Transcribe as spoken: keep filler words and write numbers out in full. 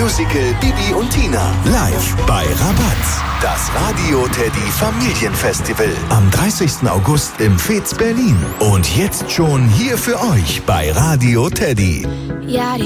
Musical Bibi und Tina. Live bei Rabatz. Das Radio Teddy Familienfestival. Am dreißigsten August im Fez Berlin. Und jetzt schon hier für euch bei Radio Teddy. Ja, die